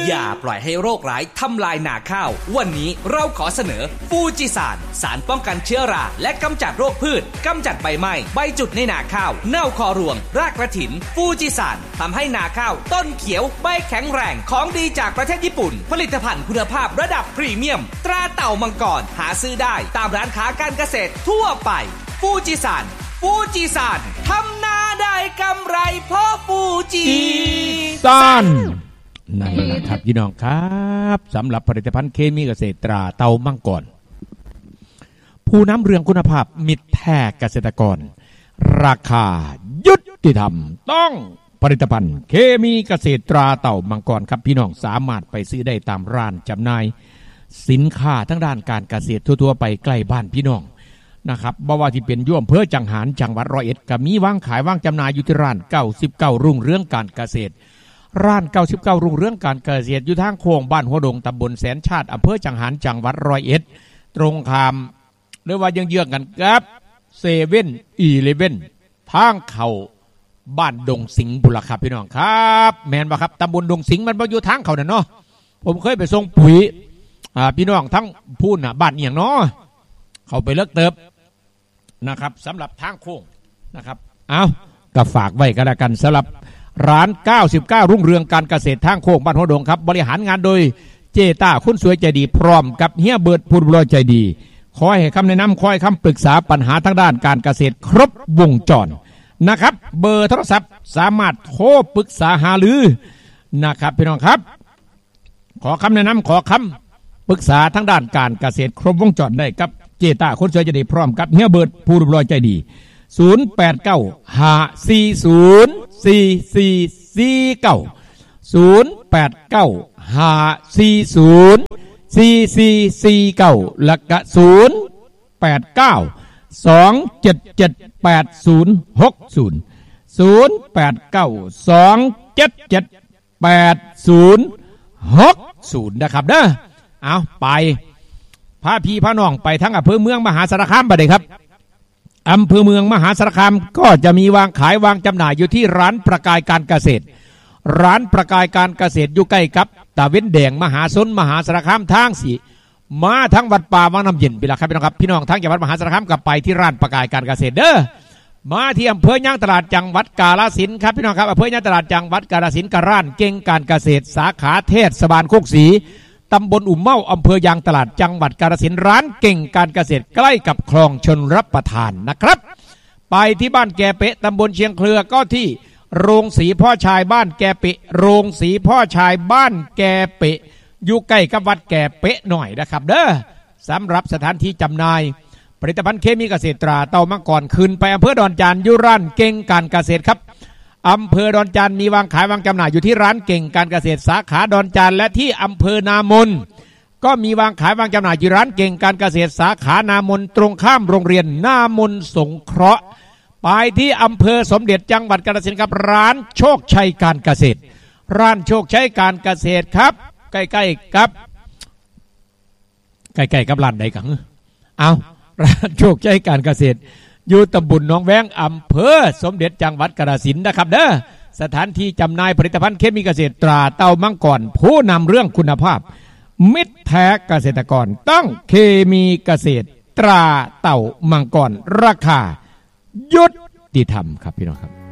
อย่าปล่อยให้โรคร้ายทำลายนาข้าววันนี้เราขอเสนอฟูจิสานสารป้องกันเชื้อราและกำจัดโรคพืชกำจัดใบไหม้ใบจุดในนาข้าวเน่าคอรวงรากกระถินฟูจิสานทำให้นาข้าวต้นเขียวใบแข็งแรงของดีจากประเทศญี่ปุ่นผลิตภัณฑ์คุณภาพระดับพรีเมียมตราเต่ามังกรหาซื้อได้ตามร้านค้าการเกษตรทั่วไปฟูจิสานทำนาได้กำไรเพราะฟูจิสานนั่นแหละครับพี่น้องครับสำหรับผลิตภัณฑ์เคมีเกษตรตราเต่ามังกรผู้นำเรื่องคุณภาพมิตรแท้เกษตรกรราคายุติธรรมต้องผลิตภัณฑ์เคมีเกษตรตราเต่ามังกรครับพี่น้องสามารถไปซื้อได้ตามร้านจำหน่ายสินค้าทั้งด้านการเกษตรทั่วๆไปใกล้บ้านพี่น้องนะครับบ่ว่าที่เป็นอำเภอจังหารจังหวัดร้อยเอ็ดก็มีวางขายวางจำหน่ายอยู่ที่ร้าน99รุ่งเรืองการเกษตรร้าน99รุ่งเรืองการเกษตรอยู่ทางโค้งบ้านหัวดงตำบลแสนชาติอำเภอจังหารจังหวัดร้อยเอ็ดตรงข้ามหรือว่าเยื้องๆกันกับ7-11ทางเข้าบ้านดงสิงห์บุรีครับพี่น้องครับแม่นบ่ครับตำบลดงสิงห์มันบ่อยู่ทางเขาน่ะเนาะผมเคยไปส่งปุ๋ยพี่น้องทั้งพูนน่ะบ้านอีหยังเนาะเข้าไปเลิกเติบนะครับสำหรับทางโค้งนะครับเอาก็ฝากไว้ก็แล้วกันสำหรับร้าน99รุ่งเรืองการเกษตรทางโค้งบ้านหัวดงครับบริหารงานโดยเจต้าคุณสวยใจดีพร้อมกับเฮียเบิร์ดผู้บริหารใจดีคอยให้คำแนะนำคอยคำปรึกษาปัญหาทางด้านการเกษตรครบวงจรนะครับเบอร์โทรศัพท์สามารถโทรปรึกษาหารือนะครับพี่น้องครับขอคำแนะนำขอคำปรึกษาทางด้านการเกษตรครบวงจรได้กับเจต้าคนสวยใจดีพร้อมกับเฮียเบิร์ดผู้บริหารใจดี0895404449แล้วก็0892778060นะครับเด้อเอาไปพาพี่พาน้องไปทั้งอำเภอเมืองมหาสารคามบัดนี้ครับอำเภอเมืองมหาสารคามก็จะมีวางขายวางจำหน่ายอยู่ที่ร้านประกายการเกษตรร้านประกายการเกษตรอยู่ใกล้กับตาเว้นแดงมหาสนมหาสารคามทางสีมาทั้งวัดป่าวังน้ำเย็นพี่ละครับพี่น้องครับพี่น้องทั้งจังหวัดมหาสารคามกลับไปที่ร้านประกายการเกษตรเด้อมาที่อำเภอย่างตลาดจังหวัดกาฬสินธุ์ครับพี่น้องครับอำเภอย่างตลาดจังหวัดกาฬสินธุ์กับร้านเก่งการเกษตรสาขาเทศบาลโคกศรีตำบลอุ่มเมาอำเภอยางตลาดจังหวัดกาฬสินธุ์ร้านเก่งการเกษตรใกล้กับคลองชลรับประทานนะครับไปที่บ้านแกเปะตำบลเชียงเครือก็ที่โรงสีพ่อชายบ้านแกเปะโรงสีพ่อชายบ้านแกเปะอยู่ใกล้กับวัดแกเปะหน่อยนะครับเด้อสำหรับสถานที่จำหน่ายผลิตภัณฑ์เคมีเกษตรตราเต่ามังกรขึ้นไปอำเภอดอนจานยุร้านเก่งการเกษตรครับอำเภอดอนจานมีวางขายวางจำหน่ายอยู่ที่ร้านเก่งการเกษตรสาขาดอนจานและที่อำเภอนามนก็มีวางขายวางจำหน่ายอยู่ร้านเก่งการเกษตรสาขานามนตรงข้ามโรงเรียนนามนสงเคราะห์ไปที่อำเภอสมเด็จจังหวัดกาฬสินธุ์ครับร้านโชคชัยการเกษตรร้านโชคชัยการเกษตรครับใกล้ๆกับร้านใดกันเอาร้านโชคชัยการเกษตรอยู่ตำบลหนองแวงอำเภอสมเด็จจังหวัดกาฬสินธุ์นะครับเด้อสถานที่จำหน่ายผลิตภัณฑ์เคมีเกษตรตราเต่ามังกรผู้นำเรื่องคุณภาพมิตรแท้เกษตรกรต้องเคมีเกษตรตราเต่ามังกรราคายุติธรรมครับพี่น้องครับ